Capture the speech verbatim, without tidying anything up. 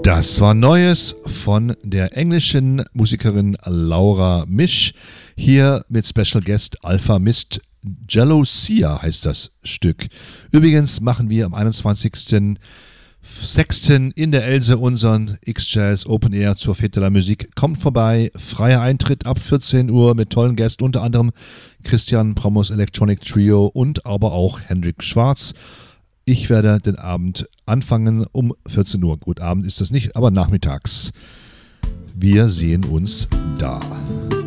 Das war Neues von der englischen Musikerin Laura Misch. Hier mit Special Guest Alpha Mist. Jealousy heißt das Stück. Übrigens machen wir am einundzwanzigsten sechsten in der Else unseren X-Jazz Open Air zur Fête de la Musique. Kommt vorbei, freier Eintritt ab vierzehn Uhr mit tollen Gästen, unter anderem Christian Promos Electronic Trio und aber auch Hendrik Schwarz. Ich werde den Abend anfangen um vierzehn Uhr. Gut, Abend ist das nicht, aber nachmittags. Wir sehen uns da.